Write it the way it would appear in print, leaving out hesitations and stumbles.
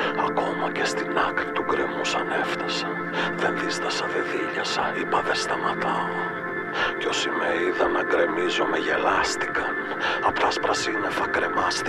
Ακόμα και στην άκρη του γκρεμού σαν έφτασα. Δεν δίστασα, δεν δίλιασα, είπα δεν σταματάω. Κι όσοι με είδαν να γκρεμίζω με γελάστηκαν. Απ' τα άσπρα σύννεφα κρεμάστηκαν.